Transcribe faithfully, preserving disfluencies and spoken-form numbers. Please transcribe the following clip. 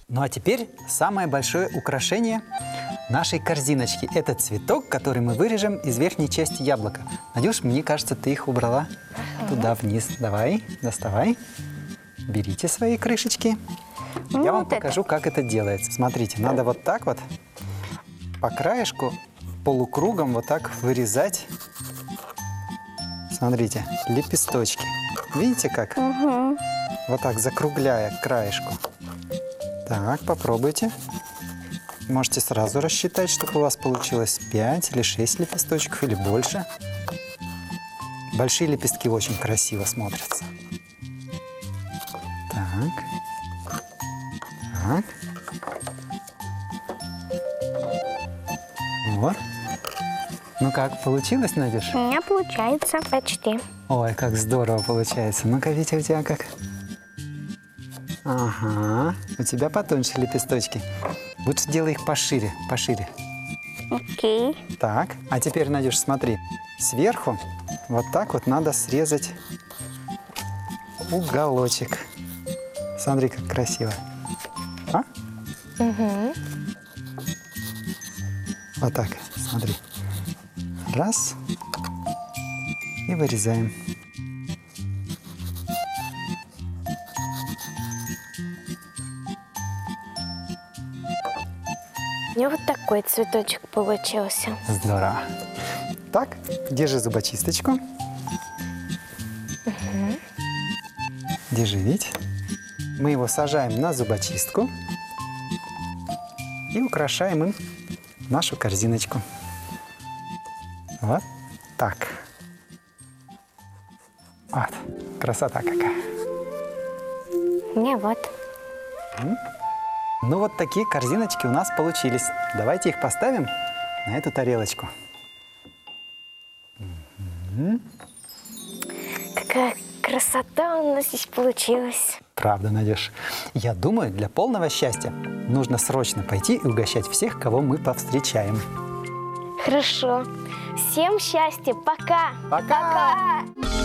Ну а теперь самое большое украшение нашей корзиночки. Это цветок, который мы вырежем из верхней части яблока. Надюш, мне кажется, ты их убрала туда вниз. Давай, доставай. Берите свои крышечки. Ну, Я вам вот это. покажу, как это делается. Смотрите, надо вот так вот по краешку полукругом вот так вырезать. Смотрите, лепесточки. Видите как? Угу. Вот так, закругляя краешку. Так, попробуйте. Можете сразу рассчитать, чтобы у вас получилось пять или шесть лепесточков, или больше. Большие лепестки очень красиво смотрятся. Так. Так. Вот. Ну как, получилось, Надюш? У меня получается почти. Ой, как здорово получается. Ну-ка, Витя, у тебя как? Ага, у тебя потоньше лепесточки. Лучше делай их пошире, пошире. Окей. Так, а теперь, Надюш, смотри. Сверху вот так вот надо срезать уголочек. Смотри, как красиво. А? Угу. Вот так, смотри. Раз. И вырезаем. У меня вот такой цветочек получился. Здорово. Так, держи зубочисточку. Держи, Вить. Мы его сажаем на зубочистку и украшаем им нашу корзиночку. Вот так. Вот. Красота какая. У меня вот. Ну вот такие корзиночки у нас получились. Давайте их поставим на эту тарелочку. Какая красота у нас здесь получилась. Правда, Надюш. Я думаю, для полного счастья нужно срочно пойти и угощать всех, кого мы повстречаем. Хорошо. Всем счастья. Пока. Пока! Пока.